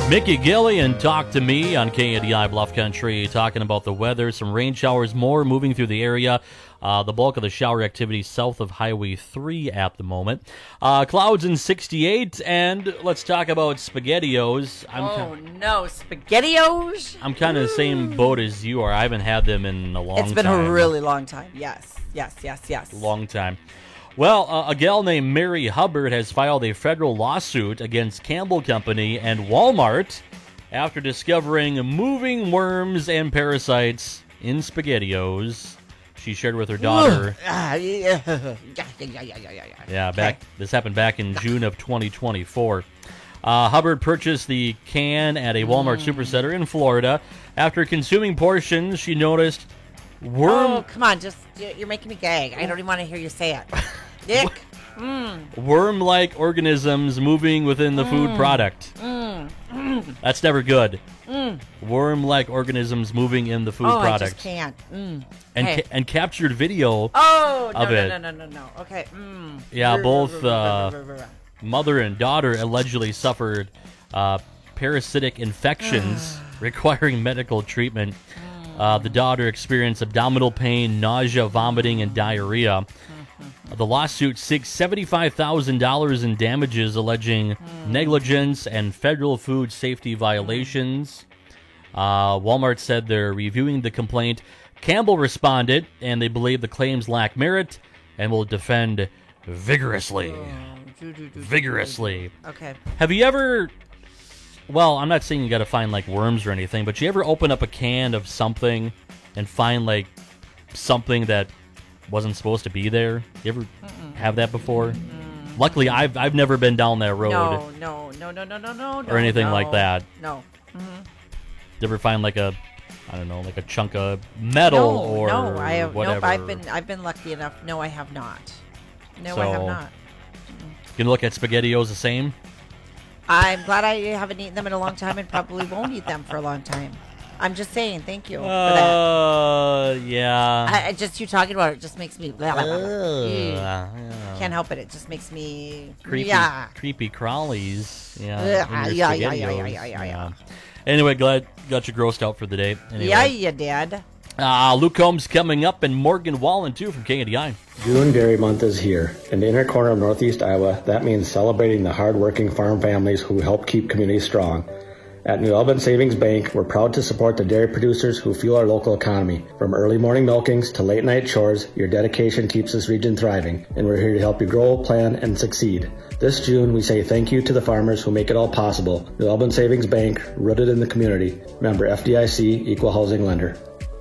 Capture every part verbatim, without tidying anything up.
Mickey Gillian Talk to Me on K A D I Bluff Country, talking about the weather. Some rain showers more moving through the area. Uh, the bulk of the shower activity south of Highway three at the moment. Uh, clouds in sixty-eight, and let's talk about SpaghettiOs. I'm oh, ki- no, SpaghettiOs? I'm kind of the same boat as you are. I haven't had them in a long time. It's been time. a really long time. Yes, yes, yes, yes. Long time. Well, uh, a gal named Mary Hubbard has filed a federal lawsuit against Campbell Company and Walmart after discovering moving worms and parasites in SpaghettiOs. She shared with her daughter. yeah, yeah, yeah, yeah, yeah, yeah. Yeah, back. Okay. This happened back in June of twenty twenty-four. Uh, Hubbard purchased the can at a Walmart mm. supercenter in Florida. After consuming portions, she noticed worm. Oh, come on! Just you're making me gag. I don't even want to hear you say it. Dick. Mm. Worm-like organisms moving within the mm. food product. Mm. Mm. That's never good. Mm. Worm-like organisms moving in the food oh, product. I just can't. Mm. And hey. ca- and captured video oh, no, of no, it. no, no, no, no. Okay. Mm. Yeah, both uh, mother and daughter allegedly suffered uh, parasitic infections requiring medical treatment. Uh, the daughter experienced abdominal pain, nausea, vomiting, and diarrhea. The lawsuit seeks seventy-five thousand dollars in damages, alleging mm. negligence and federal food safety violations. Uh, Walmart said they're reviewing the complaint. Campbell responded, and they believe the claims lack merit and will defend vigorously. Oh, vigorously. Okay. Have you ever... Well, I'm not saying you got to find, like, worms or anything, but you ever open up a can of something and find, like, something that wasn't supposed to be there? You ever Mm-mm. have that before? Mm. Luckily, I've I've never been down that road. No, no, no, no, no, no, no. Or anything no, like that. No. Mm-hmm. You ever find like a, I don't know, like a chunk of metal no, or no, I have, whatever? Nope, I've been I've been lucky enough. No, I have not. No, so, I have not. You can look at SpaghettiOs the same. I'm glad I haven't eaten them in a long time and probably won't eat them for a long time. I'm just saying, thank you uh, for that. yeah. I, I just you talking about it just makes me. Blah, blah, blah. Uh, yeah. Can't help it. It just makes me. Creepy, yeah. creepy crawlies. Yeah. Uh, yeah, yeah, yeah, yeah, yeah, yeah, yeah, yeah. Anyway, glad got you grossed out for the day. Anyway. Yeah, you did. Uh, Luke Combs coming up, and Morgan Wallen, too, from K A D I. June Dairy Month is here. In the inner corner of Northeast Iowa, that means celebrating the hard-working farm families who help keep communities strong. At New Albany Savings Bank, we're proud to support the dairy producers who fuel our local economy. From early morning milkings to late-night chores, your dedication keeps this region thriving, and we're here to help you grow, plan, and succeed. This June, we say thank you to the farmers who make it all possible. New Albany Savings Bank, rooted in the community. Member F D I C, Equal Housing Lender.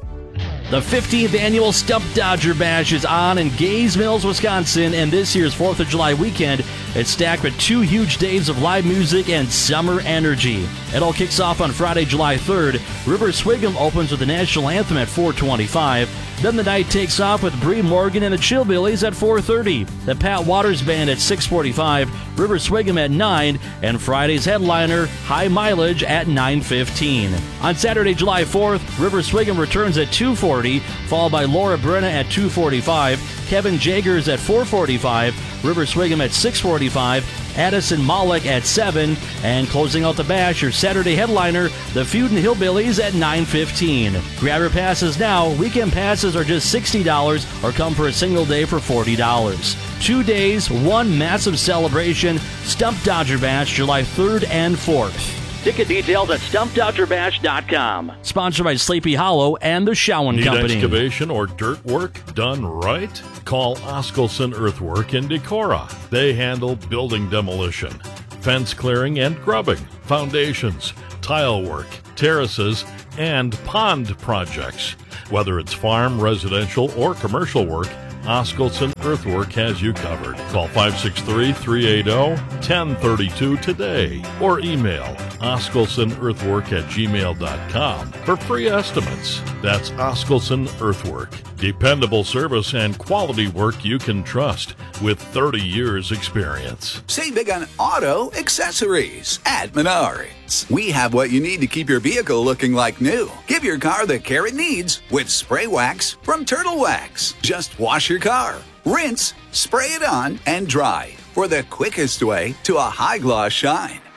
The fifteenth annual Stump Dodger Bash is on in Gays Mills, Wisconsin, and this year's fourth of July weekend, it's stacked with two huge days of live music and summer energy. It all kicks off on Friday, July third. River Swigum opens with the national anthem at four twenty-five. Then the night takes off with Bree Morgan and the Chillbillies at four thirty. The Pat Waters Band at six forty-five. River Swigum at nine. And Friday's headliner, High Mileage, at nine fifteen. On Saturday, July fourth, River Swigum returns at two forty, followed by Laura Brenna at two forty-five. Kevin Jagers at four forty-five. River Swigum at six forty-five. Addison Malik at seven, and closing out the bash, your Saturday headliner, the Feudin' Hillbillies at nine fifteen. Grab your passes now. Weekend passes are just sixty dollars, or come for a single day for forty dollars. Two days, one massive celebration. Stump Dodger Bash, July third and fourth. Ticket details at stump dodger bash dot com. Sponsored by Sleepy Hollow and the Showen Need Company. Excavation or dirt work done right? Call Oskelson Earthwork in Decorah. They handle building demolition, fence clearing and grubbing, foundations, tile work, terraces, and pond projects. Whether it's farm, residential, or commercial work, Oskelson Earthwork has you covered. Call five six three, three eight zero, one zero three two today or email oskelsonearthwork at gmail dot com for free estimates. That's Oskelson Earthwork. Dependable service and quality work you can trust with thirty years experience. Save big on auto accessories at Menards. We have what you need to keep your vehicle looking like new. Give your car the care it needs with spray wax from Turtle Wax. Just wash your car, rinse, spray it on, and dry for the quickest way to a high gloss shine.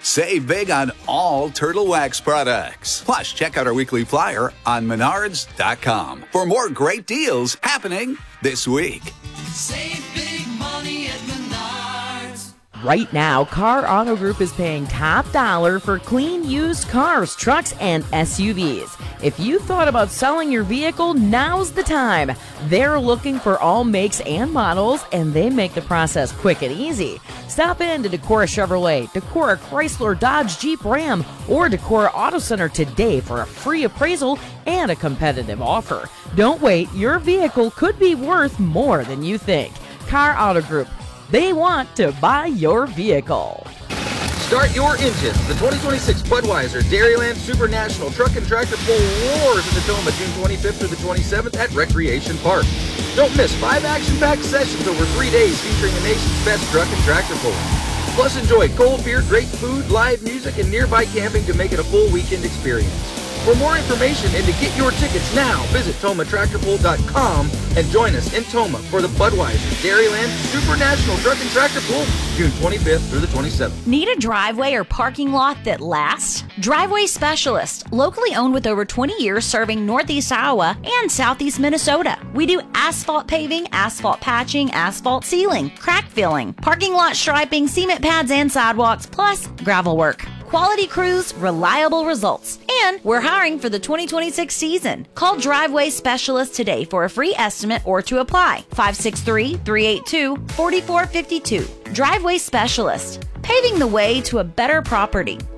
Save big on all Turtle Wax products. Plus, check out our weekly flyer on menards dot com for more great deals happening this week. Save big money at Menards. Right now, Car Auto Group is paying top dollar for clean used cars, trucks, and S U Vs. If you thought about selling your vehicle, now's the time. They're looking for all makes and models, and they make the process quick and easy. Stop in to Decorah Chevrolet, Decorah Chrysler, Dodge, Jeep, Ram, or Decorah Auto Center today for a free appraisal and a competitive offer. Don't wait, your vehicle could be worth more than you think. Car Auto Group, they want to buy your vehicle. Start your engines. The twenty twenty-six Budweiser Dairyland Super National Truck and Tractor Pull roars in the Tacoma June twenty-fifth through the twenty-seventh at Recreation Park. Don't miss five action-packed sessions over three days featuring the nation's best truck and tractor pull. Plus, enjoy cold beer, great food, live music, and nearby camping to make it a full weekend experience. For more information and to get your tickets now, visit Toma Tractor Pull dot com and join us in Toma for the Budweiser Dairyland Super National Truck and Tractor Pull, June twenty-fifth through the twenty-seventh. Need a driveway or parking lot that lasts? Driveway Specialist, locally owned with over twenty years serving Northeast Iowa and Southeast Minnesota. We do asphalt paving, asphalt patching, asphalt sealing, crack filling, parking lot striping, cement pads and sidewalks, plus gravel work. Quality crews, reliable results. And we're hiring for the twenty twenty-six season. Call Driveway Specialist today for a free estimate or to apply. five six three, three eight two, four four five two. Driveway Specialist, paving the way to a better property.